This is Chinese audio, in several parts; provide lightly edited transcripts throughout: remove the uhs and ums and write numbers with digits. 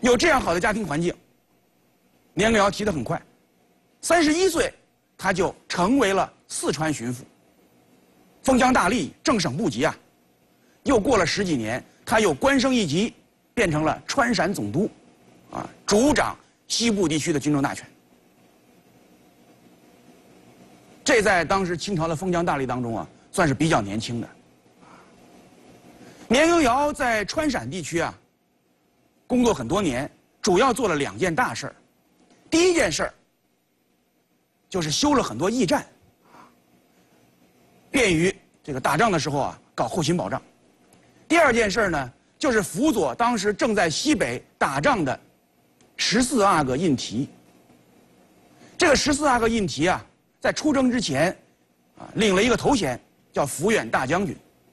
有这样好的家庭环境，年羹尧提得很快，31岁他就成为了四川巡抚，封疆大吏、正省部级啊。又过了10几年，他又官升一级，变成了川陕总督，啊，主掌西部地区的军政大权。这在当时清朝的封疆大吏当中啊，算是比较年轻的。年羹尧在川陕地区啊，工作很多年，主要做了2件大事儿。第一件事儿就是修了很多驿站，便于这个打仗的时候啊搞后勤保障。第二件事呢，就是辅佐当时正在西北打仗的14阿哥胤禔。这个14阿哥胤禔啊，在出征之前啊，领了一个头衔叫抚远大将军。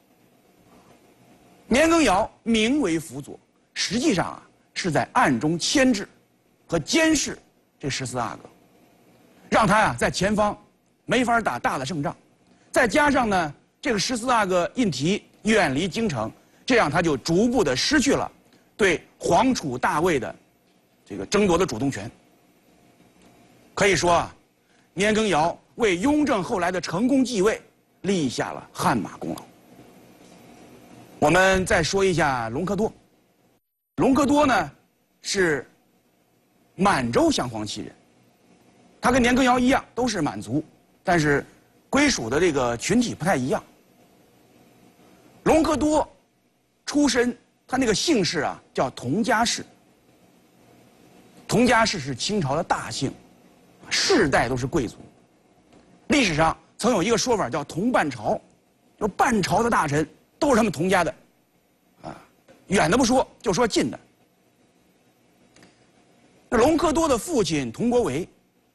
年羹尧名为辅佐，实际上啊是在暗中牵制和监视这14阿哥，让他呀在前方没法打大的胜仗。再加上呢，这个14阿哥胤禔远离京城，这样他就逐步的失去了对皇储大位的这个争夺的主动权。可以说啊，年羹尧为雍正后来的成功继位立下了汗马功劳。我们再说一下隆科多。隆科多呢是满洲镶黄旗人，他跟年羹尧一样都是满族，但是归属的这个群体不太一样。隆科多出身，他那个姓氏啊叫佟家氏。佟家氏是清朝的大姓，世代都是贵族。历史上曾有一个说法叫佟半朝，就半朝的大臣都是他们佟家的，啊，远的不说，就说近的。那隆科多的父亲佟国维，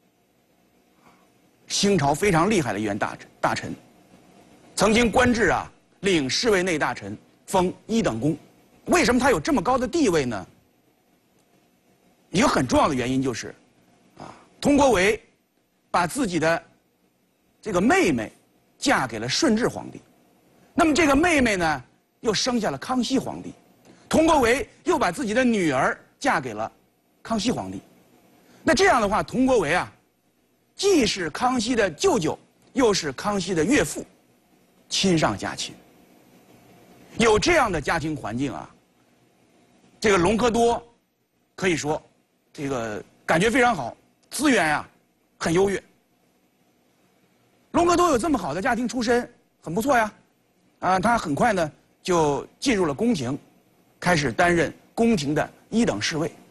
清朝非常厉害的一员大臣，曾经官至啊领侍卫内大臣，封1等功。为什么他有这么高的地位呢？一个很重要的原因就是，啊，佟国维把自己的这个妹妹嫁给了顺治皇帝，那么这个妹妹呢又生下了康熙皇帝，佟国维又把自己的女儿嫁给了康熙皇帝。那这样的话，佟国维啊既是康熙的舅舅，又是康熙的岳父，亲上加亲。有这样的家庭环境啊，这个隆科多可以说这个感觉非常好，资源啊很优越。隆科多有这么好的家庭出身，很不错呀，啊，他很快呢就进入了宫廷，开始担任宫廷的1等侍卫。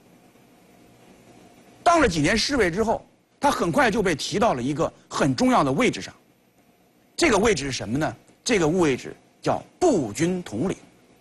当了几年侍卫之后，他很快就被提到了一个很重要的位置上。这个位置是什么呢？这个位置叫步军统领。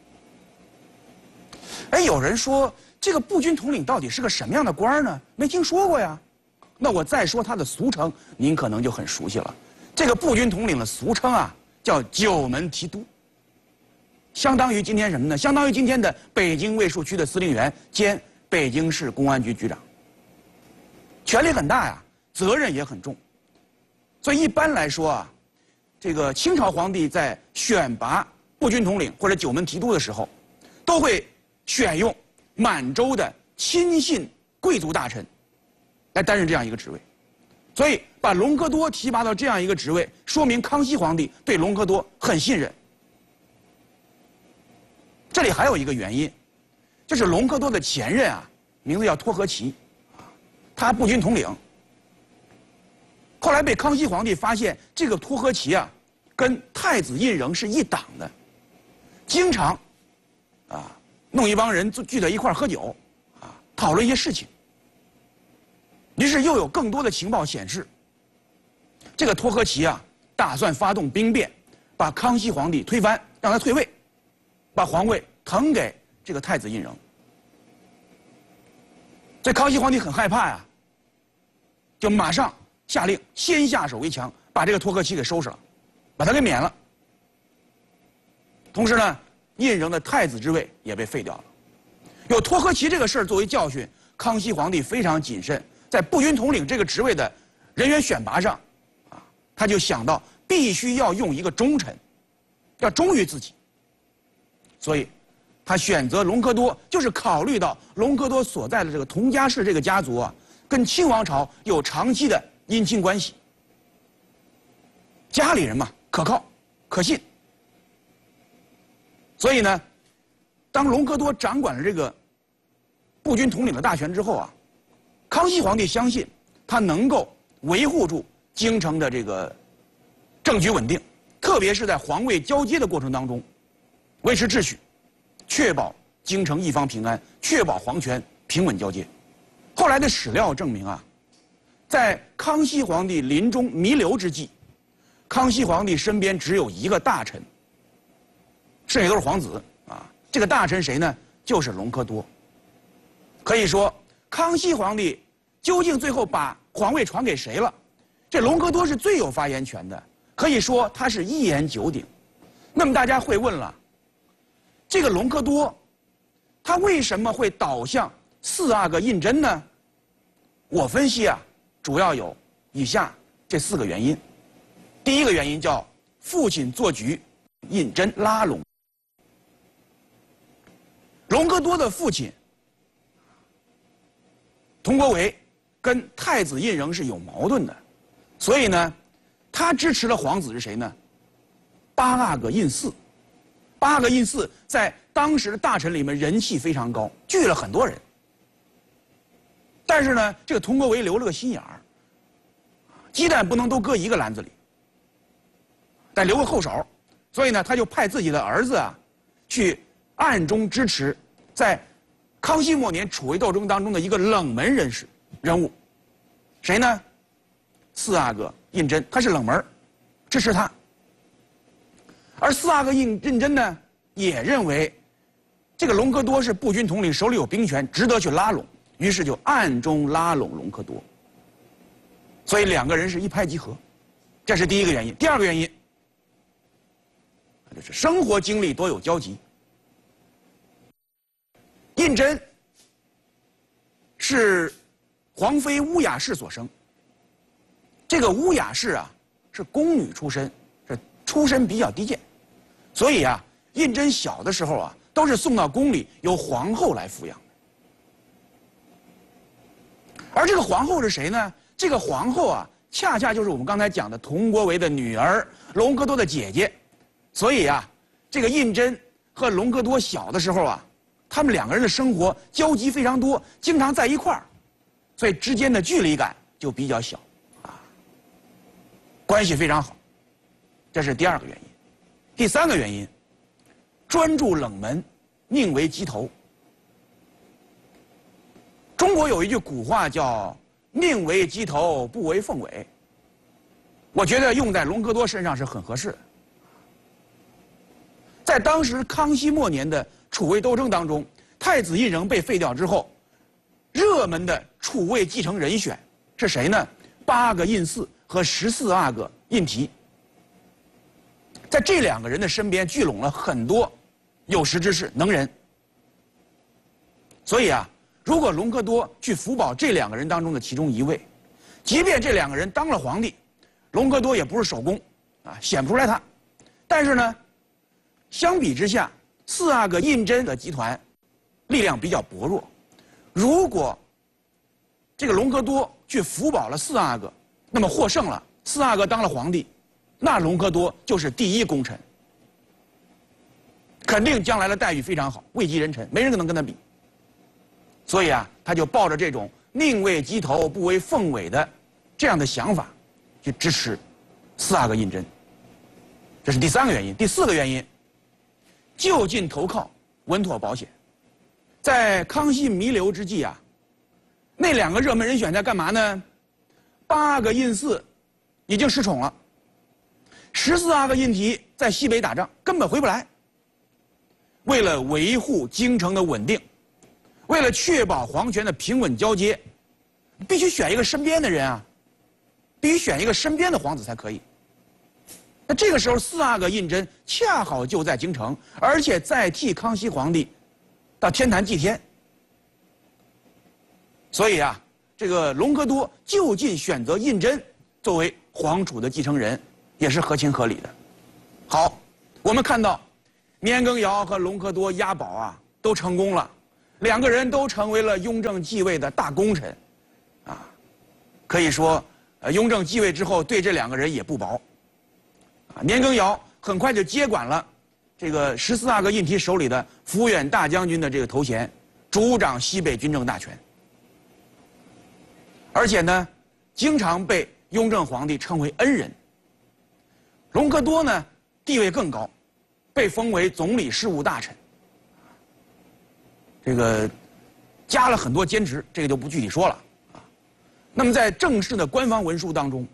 哎，有人说这个步军统领到底是个什么样的官呢？没听说过呀。那我再说他的俗称，您可能就很熟悉了。这个步军统领的俗称啊，叫九门提督，相当于今天什么呢？相当于今天的北京卫戍区的司令员兼北京市公安局局长，权力很大呀，责任也很重。所以一般来说啊，这个清朝皇帝在选拔步军统领或者九门提督的时候，都会选用满洲的亲信贵族大臣来担任这样一个职位。所以把隆科多提拔到这样一个职位，说明康熙皇帝对隆科多很信任。这里还有一个原因，就是隆科多的前任啊，名字叫托和其，他步军统领。后来被康熙皇帝发现，这个托和其啊，跟太子胤禛是一党的，经常啊弄一帮人聚在一块儿喝酒，啊讨论一些事情。于是又有更多的情报显示，这个托和其啊打算发动兵变，把康熙皇帝推翻，让他退位，把皇位腾给这个太子胤禛。这康熙皇帝很害怕呀，就马上下令先下手为强，把这个托和其给收拾了，把他给免了。同时呢，胤禛的太子之位也被废掉了。有托和其这个事儿作为教训，康熙皇帝非常谨慎，在步军统领这个职位的人员选拔上，啊，他就想到必须要用一个忠臣，要忠于自己。所以， 他选择隆科多，就是考虑到隆科多所在的这个佟家氏这个家族啊，跟清王朝有长期的姻亲关系，家里人嘛可靠可信。所以呢，当隆科多掌管了这个步军统领的大权之后啊，康熙皇帝相信他能够维护住京城的这个政局稳定，特别是在皇位交接的过程当中，维持秩序，确保京城一方平安，确保皇权平稳交接。后来的史料证明啊，在康熙皇帝临终弥留之际，康熙皇帝身边只有一个大臣，剩下都是皇子啊。这个大臣谁呢？就是隆科多。可以说，康熙皇帝究竟最后把皇位传给谁了？这隆科多是最有发言权的，可以说他是一言九鼎。那么大家会问了，这个隆科多，他为什么会倒向四阿哥胤禛呢？我分析啊，主要有以下这4个原因。第一个原因叫父亲做局，胤禛拉拢。隆科多的父亲佟国维跟太子胤禛是有矛盾的，所以呢，他支持的皇子是谁呢？八阿哥胤祀。八阿哥胤祀在当时的大臣里面人气非常高，聚了很多人。但是呢，这个佟国维留了个心眼儿，鸡蛋不能都搁一个篮子里，得留个后手，所以呢，他就派自己的儿子啊，去暗中支持在康熙末年储位斗争当中的一个冷门人物，谁呢？四阿哥胤禛，他是冷门，支持他。而四阿哥胤禛呢，也认为这个隆科多是步军统领，手里有兵权，值得去拉拢，于是就暗中拉拢隆科多。所以2个人是一拍即合，这是第一个原因。第二个原因，就是生活经历多有交集。胤禛是皇妃乌雅氏所生，这个乌雅氏啊是宫女出身，这出身比较低贱，所以啊，胤禛小的时候啊都是送到宫里由皇后来抚养的。而这个皇后是谁呢？这个皇后啊，恰恰就是我们刚才讲的佟国维的女儿，隆科多的姐姐。所以啊，这个胤禛和隆科多小的时候啊，他们2个人的生活交集非常多，经常在一块儿，所以之间的距离感就比较小，啊，关系非常好。这是第2个原因。第3个原因，专注冷门，宁为鸡头。中国有一句古话叫“宁为鸡头，不为凤尾”，我觉得用在隆科多身上是很合适的。在当时康熙末年的储位斗争当中，太子胤禛被废掉之后，热门的储位继承人选是谁呢？八阿哥胤祀和14阿哥胤禔。在这2个人的身边聚拢了很多有识之士、能人。所以啊，如果隆科多去辅保这2个人当中的其中一位，即便这2个人当了皇帝，隆科多也不是首功啊，显不出来他。但是呢，相比之下，4阿哥胤禛的集团力量比较薄弱。如果这个隆科多去辅保了4阿哥，那么获胜了，4阿哥当了皇帝，那隆科多就是第1功臣，肯定将来的待遇非常好，位极人臣，没人能跟他比。所以啊，他就抱着这种宁为鸡头不为凤尾的这样的想法，去支持4阿哥胤禛。这是第3个原因。第4个原因，就近投靠，稳妥保险。在康熙弥留之际啊，那2个热门人选在干嘛呢？八阿哥胤祀已经失宠了，14阿哥胤禔在西北打仗，根本回不来。为了维护京城的稳定，为了确保皇权的平稳交接，必须选一个身边的人啊，必须选一个身边的皇子才可以。那这个时候，4阿哥胤禛恰好就在京城，而且在替康熙皇帝到天坛祭天。所以啊，这个隆科多就近选择胤禛作为皇储的继承人，也是合情合理的。好，我们看到年羹尧和隆科多押宝啊都成功了，两个人都成为了雍正继位的大功臣，啊，可以说，雍正继位之后对这两个人也不薄。啊，年羹尧很快就接管了这个14阿哥胤禔手里的抚远大将军的这个头衔，主掌西北军政大权。而且呢，经常被雍正皇帝称为恩人。隆科多呢，地位更高，被封为总理事务大臣。这个加了很多兼职，这个就不具体说了啊。那么在正式的官方文书当中，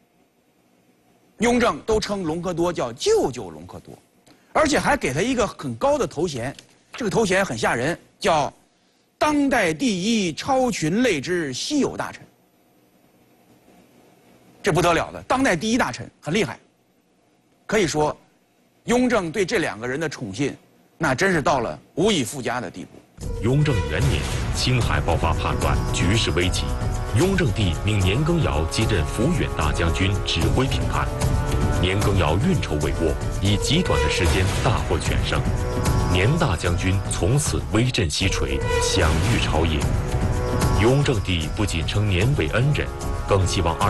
雍正都称隆科多叫舅舅隆科多，而且还给他一个很高的头衔，这个头衔很吓人，叫当代第一超群类之稀有大臣。这不得了的，当代第一大臣，很厉害。可以说，雍正对这两个人的宠信，那真是到了无以复加的地步。 雍正元年，青海爆发叛乱，局势危急。雍正帝命年羹尧接任抚远大将军，指挥平叛。年羹尧运筹帷幄，以极短的时间大获全胜。年大将军从此威震西陲，享誉朝野。雍正帝不仅称年为恩人，更希望